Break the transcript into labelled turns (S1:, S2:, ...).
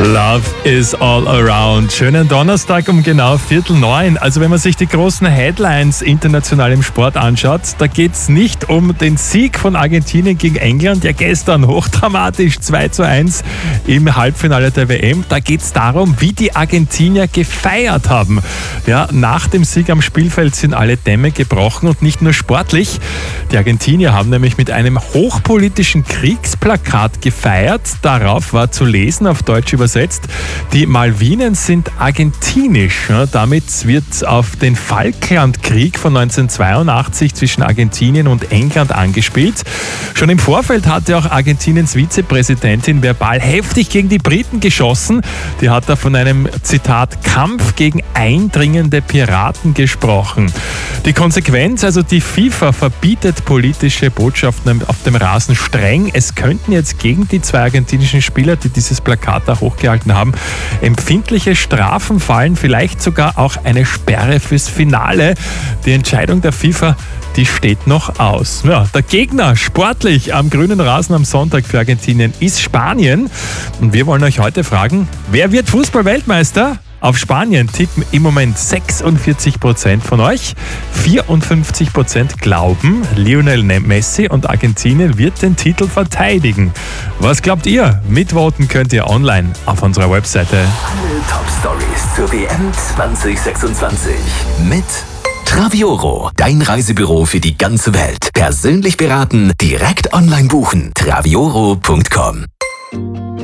S1: Love is all around. Schönen Donnerstag um genau 8:45. Also wenn man sich die großen Headlines international im Sport anschaut, da geht es nicht um den Sieg von Argentinien gegen England, ja gestern hochdramatisch 2:1 im Halbfinale der WM. Da geht es darum, wie die Argentinier gefeiert haben. Ja, nach dem Sieg am Spielfeld sind alle Dämme gebrochen und nicht nur sportlich. Die Argentinier haben nämlich mit einem hochpolitischen Kriegsplakat gefeiert. Darauf war zu lesen, auf Deutsch übersetzt: Die Malvinen sind argentinisch. Ja, damit wird auf den Falklandkrieg von 1982 zwischen Argentinien und England angespielt. Schon im Vorfeld hatte auch Argentiniens Vizepräsidentin verbal heftig gegen die Briten geschossen. Die hat da von einem, Zitat, Kampf gegen eindringende Piraten gesprochen. Die Konsequenz, also die FIFA verbietet politische Botschaften auf dem Rasen streng. Es könnten jetzt gegen die zwei argentinischen Spieler, die dieses Plakat da hochgehalten haben, empfindliche Strafen fallen, vielleicht sogar auch eine Sperre fürs Finale. Die Entscheidung der FIFA, die steht noch aus. Ja, der Gegner sportlich am grünen Rasen am Sonntag für Argentinien ist Spanien. Und wir wollen euch heute fragen, wer wird Fußball-Weltmeister? Auf Spanien tippen im Moment 46% von euch. 54% glauben, Lionel Messi und Argentinien wird den Titel verteidigen. Was glaubt ihr? Mitvoten könnt ihr online auf unserer Webseite.
S2: Alle Top-Stories zur WM 2026 mit Travioro, dein Reisebüro für die ganze Welt. Persönlich beraten, direkt online buchen. Travioro.com